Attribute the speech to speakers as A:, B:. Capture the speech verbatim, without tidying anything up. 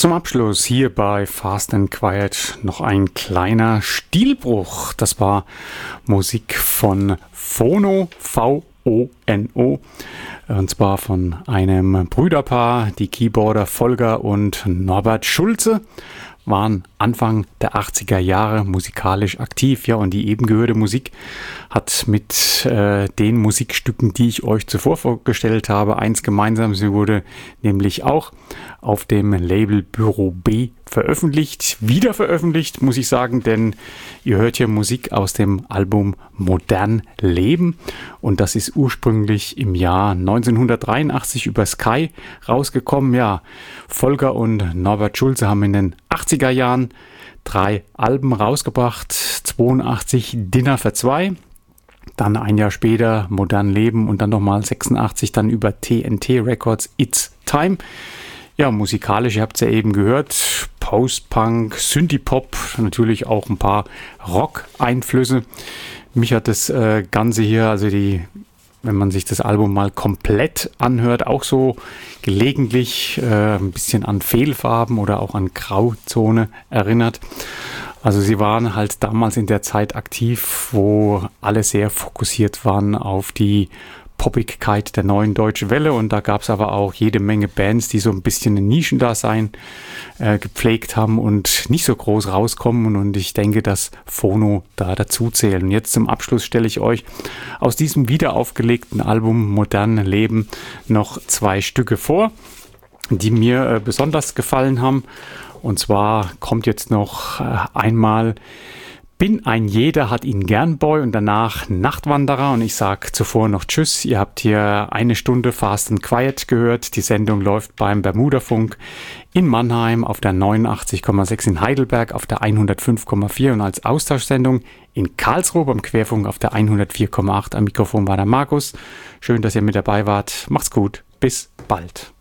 A: Zum Abschluss hier bei Fast and Quiet noch ein kleiner Stilbruch. Das war Musik von Phono, V O N O, und zwar von einem Brüderpaar. Die Keyboarder Volker und Norbert Schulze waren Anfang der achtziger Jahre musikalisch aktiv. Ja, und die eben gehörte Musik hat mit äh, den Musikstücken, die ich euch zuvor vorgestellt habe, eins gemeinsam. Sie wurde nämlich auch auf dem Label Büro B veröffentlicht, wieder veröffentlicht, muss ich sagen, denn ihr hört hier Musik aus dem Album Modern Leben, und das ist ursprünglich im Jahr neunzehnhundertdreiundachtzig über Sky rausgekommen. Ja, Volker und Norbert Schulze haben in den achtziger Jahren drei Alben rausgebracht. zweiundachtzig Dinner für zwei, dann ein Jahr später Modern Leben und dann nochmal sechsundachtzig dann über T N T Records It's Time. Ja, musikalisch, ihr habt es ja eben gehört, Post-Punk, Synthie-Pop, natürlich auch ein paar Rock-Einflüsse. Mich hat das äh, Ganze hier, also die, wenn man sich das Album mal komplett anhört, auch so gelegentlich äh, ein bisschen an Fehlfarben oder auch an Grauzone erinnert. Also sie waren halt damals in der Zeit aktiv, wo alle sehr fokussiert waren auf die Poppigkeit der neuen Deutschen Welle, und da gab es aber auch jede Menge Bands, die so ein bisschen ein Nischendasein äh, gepflegt haben und nicht so groß rauskommen, und ich denke, dass Phono da dazu zählen. Und jetzt zum Abschluss stelle ich euch aus diesem wiederaufgelegten Album Modern Leben noch zwei Stücke vor, die mir äh, besonders gefallen haben, und zwar kommt jetzt noch äh, einmal Bin ein Jeder hat ihn gern Boy und danach Nachtwanderer, und ich sage zuvor noch Tschüss. Ihr habt hier eine Stunde Fast and Quiet gehört. Die Sendung läuft beim Bermuda-Funk in Mannheim auf der neunundachtzig Komma sechs, in Heidelberg auf der hundertfünf Komma vier und als Austauschsendung in Karlsruhe beim Querfunk auf der hundertvier Komma acht. Am Mikrofon war der Markus. Schön, dass ihr mit dabei wart. Macht's gut. Bis bald.